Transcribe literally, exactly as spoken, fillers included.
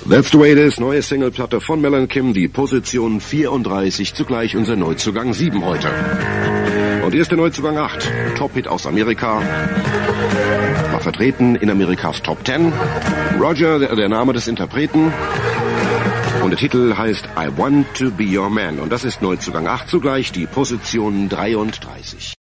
That's the way it is, neue Singleplatte von Mel and Kim, die Position vierunddreißig, zugleich unser Neuzugang sieben heute. Und hier ist der Neuzugang acht, Top-Hit aus Amerika, war vertreten in Amerikas Top zehn. Roger, der, der Name des Interpreten, und der Titel heißt I Want to Be Your Man. Und das ist Neuzugang acht, zugleich die Position dreiunddreißig.